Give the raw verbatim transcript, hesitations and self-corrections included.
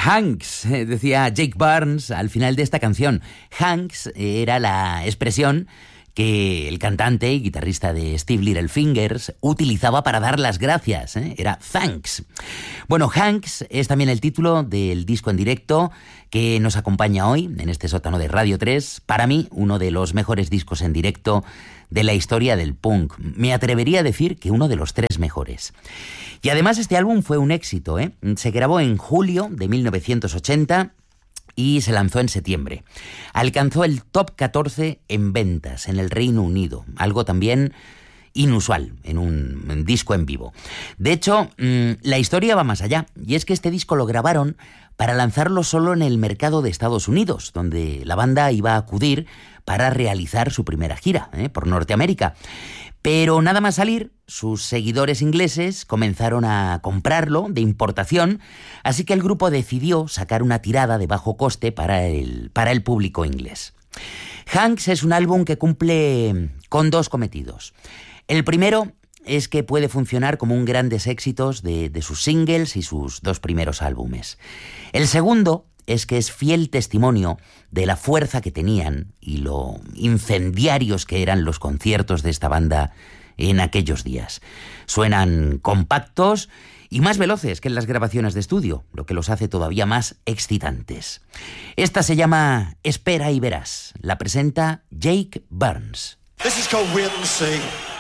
Hanks, decía Jake Burns al final de esta canción. Hanks era la expresión que el cantante y guitarrista de Steve Little Fingers utilizaba para dar las gracias, ¿eh? Era thanks. Bueno, Hanks es también el título del disco en directo que nos acompaña hoy en este sótano de Radio tres. Para mí, uno de los mejores discos en directo de la historia del punk. Me atrevería a decir que uno de los tres mejores. Y además este álbum fue un éxito, ¿eh? Se grabó en julio de mil novecientos ochenta y se lanzó en septiembre. Alcanzó el top catorce en ventas en el Reino Unido, algo también inusual en un en disco en vivo. De hecho, mmm, la historia va más allá, y es que este disco lo grabaron para lanzarlo solo en el mercado de Estados Unidos, donde la banda iba a acudir para realizar su primera gira, ¿eh? por Norteamérica. Pero nada más salir, sus seguidores ingleses comenzaron a comprarlo de importación, así que el grupo decidió sacar una tirada de bajo coste para el, para el público inglés. Hanks es un álbum que cumple con dos cometidos. El primero es que puede funcionar como un grandes éxitos de, de sus singles y sus dos primeros álbumes. El segundo es que es fiel testimonio de la fuerza que tenían y lo incendiarios que eran los conciertos de esta banda en aquellos días. Suenan compactos y más veloces que en las grabaciones de estudio, lo que los hace todavía más excitantes. Esta se llama Espera y verás. La presenta Jake Burns. This is called Wait and See.